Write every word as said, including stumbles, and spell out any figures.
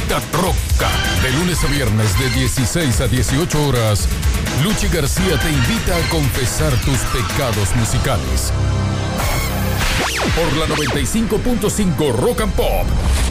Vida Roca. De lunes a viernes de dieciséis a dieciocho horas, Luchi García te invita a confesar tus pecados musicales. Por la noventa y cinco punto cinco Rock and Pop.